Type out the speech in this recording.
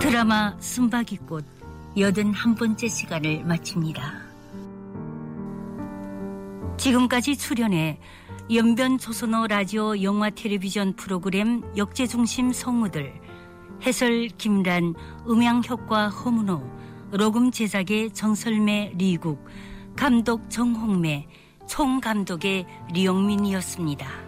드라마 순박이꽃 81번째 시간을 마칩니다. 지금까지 출연해 연변 조선어 라디오 영화 텔레비전 프로그램 역제중심 성우들, 해설 김란, 음향효과 허문호, 녹음 제작의 정설매 리국, 감독 정홍매, 총감독의 리영민이었습니다.